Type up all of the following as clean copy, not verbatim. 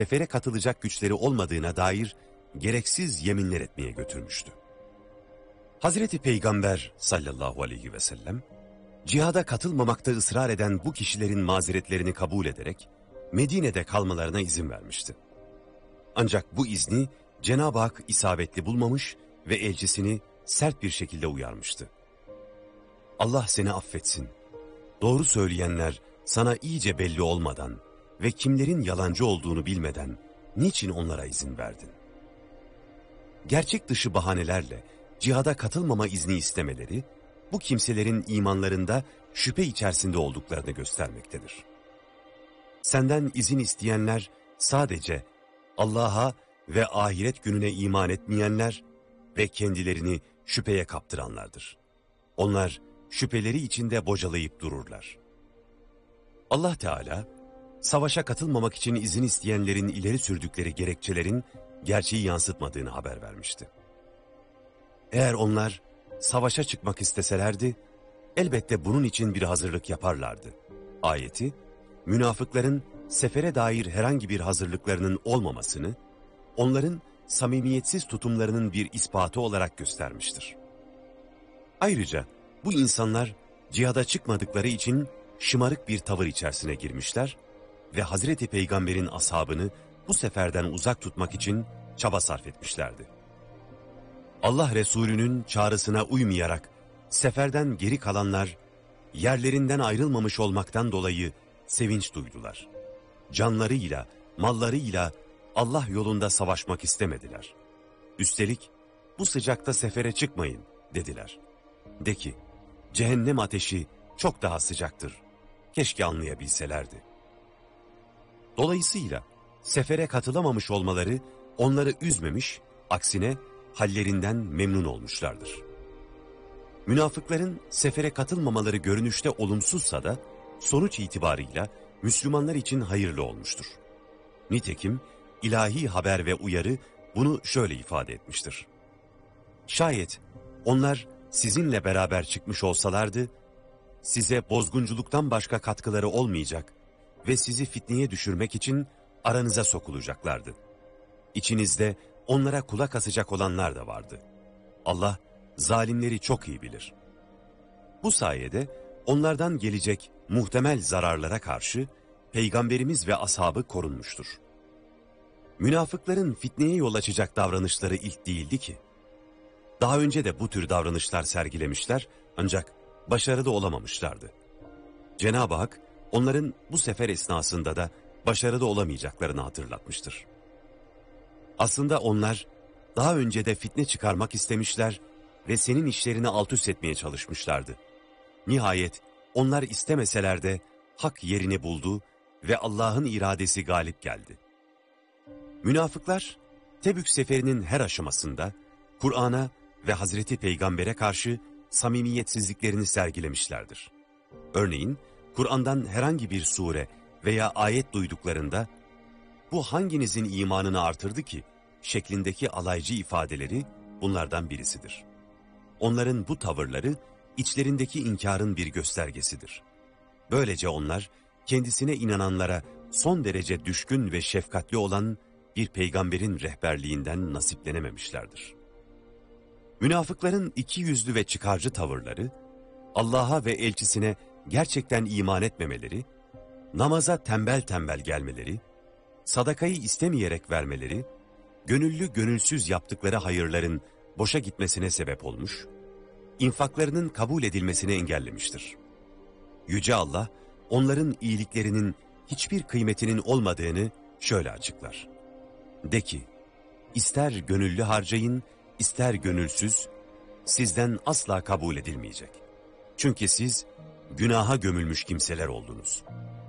sefere katılacak güçleri olmadığına dair gereksiz yeminler etmeye götürmüştü. Hazreti Peygamber sallallahu aleyhi ve sellem, cihada katılmamakta ısrar eden bu kişilerin mazeretlerini kabul ederek Medine'de kalmalarına izin vermişti. Ancak bu izni Cenab-ı Hak isabetli bulmamış ve elçisini sert bir şekilde uyarmıştı. Allah seni affetsin. Doğru söyleyenler sana iyice belli olmadan ve kimlerin yalancı olduğunu bilmeden niçin onlara izin verdin? Gerçek dışı bahanelerle cihada katılmama izni istemeleri, bu kimselerin imanlarında şüphe içerisinde olduklarını göstermektedir. Senden izin isteyenler sadece Allah'a ve ahiret gününe iman etmeyenler ve kendilerini şüpheye kaptıranlardır. Onlar şüpheleri içinde bocalayıp dururlar. Allah Teala, savaşa katılmamak için izin isteyenlerin ileri sürdükleri gerekçelerin gerçeği yansıtmadığını haber vermişti. Eğer onlar savaşa çıkmak isteselerdi, elbette bunun için bir hazırlık yaparlardı. Ayeti, münafıkların sefere dair herhangi bir hazırlıklarının olmamasını, onların samimiyetsiz tutumlarının bir ispatı olarak göstermiştir. Ayrıca bu insanlar cihada çıkmadıkları için şımarık bir tavır içerisine girmişler ve Hazreti Peygamber'in ashabını bu seferden uzak tutmak için çaba sarf etmişlerdi. Allah Resulü'nün çağrısına uymayarak seferden geri kalanlar yerlerinden ayrılmamış olmaktan dolayı sevinç duydular. Canlarıyla, mallarıyla Allah yolunda savaşmak istemediler. Üstelik bu sıcakta sefere çıkmayın dediler. De ki, cehennem ateşi çok daha sıcaktır. Keşke anlayabilselerdi. Dolayısıyla sefere katılamamış olmaları onları üzmemiş, aksine hallerinden memnun olmuşlardır. Münafıkların sefere katılmamaları görünüşte olumsuzsa da sonuç itibarıyla Müslümanlar için hayırlı olmuştur. Nitekim ilahi haber ve uyarı bunu şöyle ifade etmiştir. Şayet onlar sizinle beraber çıkmış olsalardı, size bozgunculuktan başka katkıları olmayacak ve sizi fitneye düşürmek için aranıza sokulacaklardı. İçinizde onlara kulak asacak olanlar da vardı. Allah zalimleri çok iyi bilir. Bu sayede onlardan gelecek muhtemel zararlara karşı Peygamberimiz ve ashabı korunmuştur. Münafıkların fitneye yol açacak davranışları ilk değildi ki. Daha önce de bu tür davranışlar sergilemişler ancak başarılı olamamışlardı. Cenab-ı Hak onların bu sefer esnasında da başarılı olamayacaklarını hatırlatmıştır. Aslında onlar daha önce de fitne çıkarmak istemişler ve senin işlerini alt üst etmeye çalışmışlardı. Nihayet onlar istemeseler de hak yerini buldu ve Allah'ın iradesi galip geldi. Münafıklar Tebük seferinin her aşamasında Kur'an'a ve Hazreti Peygamber'e karşı samimiyetsizliklerini sergilemişlerdir. Örneğin Kur'an'dan herhangi bir sure veya ayet duyduklarında bu hanginizin imanını artırdı ki şeklindeki alaycı ifadeleri bunlardan birisidir. Onların bu tavırları içlerindeki inkarın bir göstergesidir. Böylece onlar kendisine inananlara son derece düşkün ve şefkatli olan bir peygamberin rehberliğinden nasiplenememişlerdir. Münafıkların ikiyüzlü ve çıkarcı tavırları, Allah'a ve elçisine gerçekten iman etmemeleri, namaza tembel tembel gelmeleri, sadakayı istemeyerek vermeleri, gönüllü gönülsüz yaptıkları hayırların boşa gitmesine sebep olmuş, infaklarının kabul edilmesini engellemiştir. Yüce Allah, onların iyiliklerinin hiçbir kıymetinin olmadığını şöyle açıklar. De ki, ister gönüllü harcayın, ister gönülsüz, sizden asla kabul edilmeyecek. Çünkü siz günaha gömülmüş kimseler oldunuz.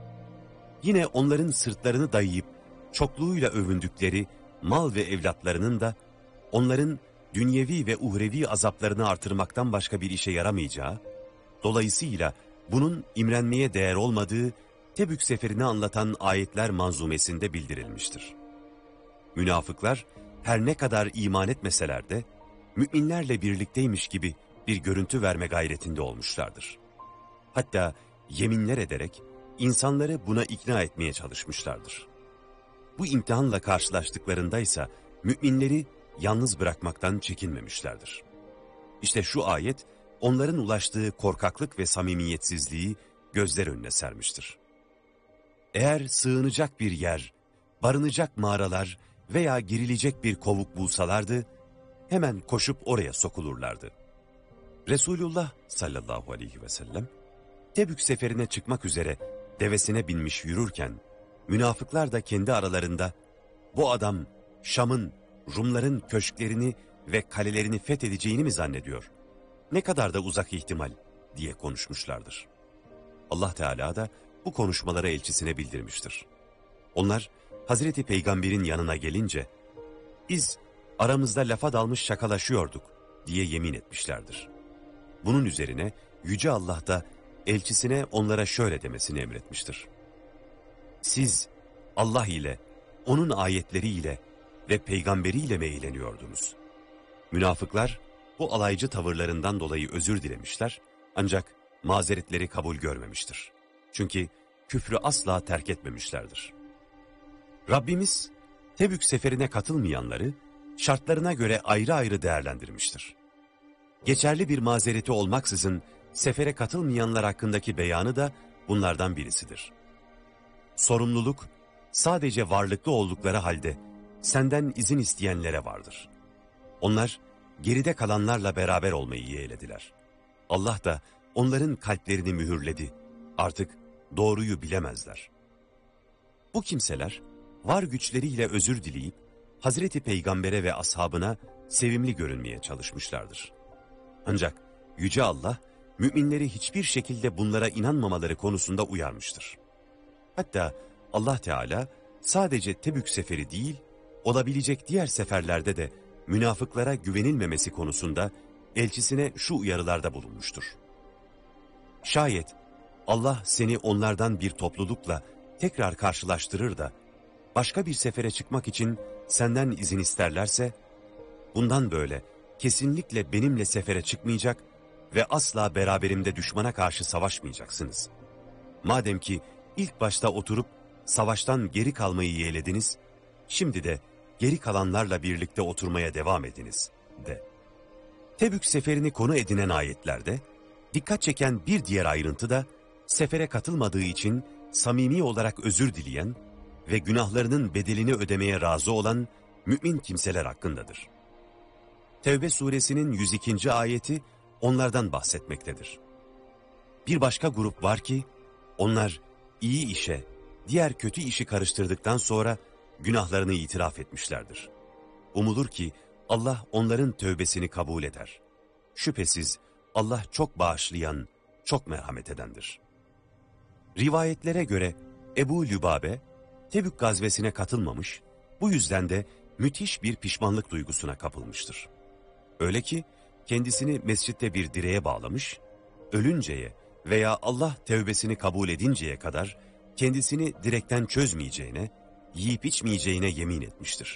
Yine onların sırtlarını dayayıp çokluğuyla övündükleri mal ve evlatlarının da onların dünyevi ve uhrevi azaplarını artırmaktan başka bir işe yaramayacağı, dolayısıyla bunun imrenmeye değer olmadığı Tebük seferini anlatan ayetler manzumesinde bildirilmiştir. Münafıklar her ne kadar iman etmeseler de müminlerle birlikteymiş gibi bir görüntü verme gayretinde olmuşlardır. Hatta yeminler ederek insanları buna ikna etmeye çalışmışlardır. bu imtihanla karşılaştıklarındaysa müminleri yalnız bırakmaktan çekinmemişlerdir. İşte şu ayet onların ulaştığı korkaklık ve samimiyetsizliği gözler önüne sermiştir. Eğer sığınacak bir yer, barınacak mağaralar veya girilecek bir kovuk bulsalardı, hemen koşup oraya sokulurlardı. Resulullah sallallahu aleyhi ve sellem, Tebük seferine çıkmak üzere devesine binmiş yürürken, münafıklar da kendi aralarında, bu adam Şam'ın, Rumların köşklerini ve kalelerini fethedeceğini mi zannediyor? Ne kadar da uzak ihtimal diye konuşmuşlardır. Allah Teala da bu konuşmaları elçisine bildirmiştir. Onlar Hazreti Peygamber'in yanına gelince, biz aramızda lafa dalmış şakalaşıyorduk diye yemin etmişlerdir. Bunun üzerine Yüce Allah da elçisine onlara şöyle demesini emretmiştir. Siz Allah ile, onun ayetleriyle ve peygamberiyle mi eğleniyordunuz? Münafıklar bu alaycı tavırlarından dolayı özür dilemişler ancak mazeretleri kabul görmemiştir. Çünkü küfrü asla terk etmemişlerdir. Rabbimiz Tebük seferine katılmayanları şartlarına göre ayrı ayrı değerlendirmiştir. Geçerli bir mazereti olmaksızın sefere katılmayanlar hakkındaki beyanı da bunlardan birisidir. Sorumluluk sadece varlıklı oldukları halde senden izin isteyenlere vardır. Onlar geride kalanlarla beraber olmayı yeğlediler. Allah da onların kalplerini mühürledi. Artık doğruyu bilemezler. Bu kimseler var güçleriyle özür dileyip Hazreti Peygamber'e ve ashabına sevimli görünmeye çalışmışlardır. Ancak Yüce Allah müminleri hiçbir şekilde bunlara inanmamaları konusunda uyarmıştır. Hatta Allah Teala sadece Tebük seferi değil, olabilecek diğer seferlerde de münafıklara güvenilmemesi konusunda elçisine şu uyarılarda bulunmuştur. Şayet Allah seni onlardan bir toplulukla tekrar karşılaştırır da başka bir sefere çıkmak için senden izin isterlerse, bundan böyle kesinlikle benimle sefere çıkmayacak ve asla beraberimde düşmana karşı savaşmayacaksınız. Madem ki ilk başta oturup savaştan geri kalmayı yeğlediniz, şimdi de geri kalanlarla birlikte oturmaya devam ediniz, de. Tebük seferini konu edinen ayetlerde, dikkat çeken bir diğer ayrıntı da, sefere katılmadığı için samimi olarak özür dileyen ve günahlarının bedelini ödemeye razı olan mümin kimseler hakkındadır. Tevbe suresinin 102. ayeti onlardan bahsetmektedir. Bir başka grup var ki, onlar iyi işe, diğer kötü işi karıştırdıktan sonra günahlarını itiraf etmişlerdir. Umulur ki Allah onların tövbesini kabul eder. Şüphesiz Allah çok bağışlayan, çok merhamet edendir. Rivayetlere göre Ebu Lübabe, Tebük gazvesine katılmamış, bu yüzden de müthiş bir pişmanlık duygusuna kapılmıştır. Öyle ki kendisini mescitte bir direğe bağlamış, ölünceye veya Allah tevbesini kabul edinceye kadar kendisini direkten çözmeyeceğine, yiyip içmeyeceğine yemin etmiştir.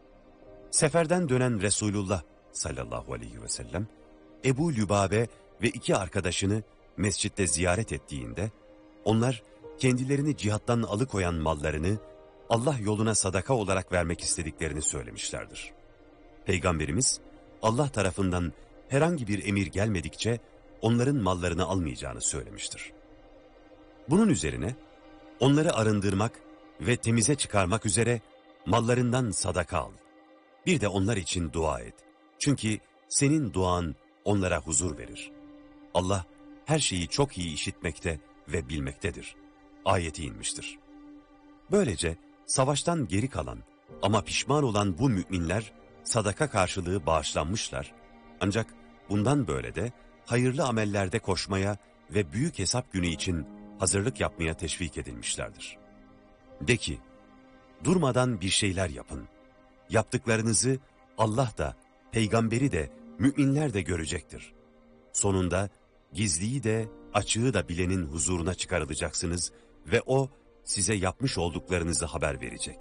Seferden dönen Resulullah sallallahu aleyhi ve sellem, Ebu Lübabe ve iki arkadaşını mescitte ziyaret ettiğinde, onlar kendilerini cihattan alıkoyan mallarını Allah yoluna sadaka olarak vermek istediklerini söylemişlerdir. Peygamberimiz, Allah tarafından herhangi bir emir gelmedikçe onların mallarını almayacağını söylemiştir. Bunun üzerine onları arındırmak ve temize çıkarmak üzere mallarından sadaka al. Bir de onlar için dua et. Çünkü senin duan onlara huzur verir. Allah her şeyi çok iyi işitmekte ve bilmektedir. Ayeti inmiştir. Böylece savaştan geri kalan ama pişman olan bu müminler sadaka karşılığı bağışlanmışlar. Ancak bundan böyle de hayırlı amellerde koşmaya ve büyük hesap günü için hazırlık yapmaya teşvik edilmişlerdir. De ki, durmadan bir şeyler yapın. Yaptıklarınızı Allah da, peygamberi de, müminler de görecektir. Sonunda gizliyi de, açığı da bilenin huzuruna çıkarılacaksınız ve o size yapmış olduklarınızı haber verecek.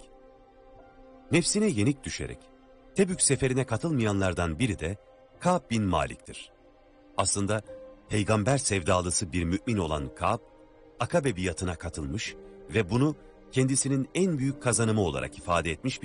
Nefsine yenik düşerek, Tebük seferine katılmayanlardan biri de Ka'b bin Malik'tir. Aslında peygamber sevdalısı bir mümin olan Ka'b, Akabe biatına katılmış ve bunu kendisinin en büyük kazanımı olarak ifade etmiş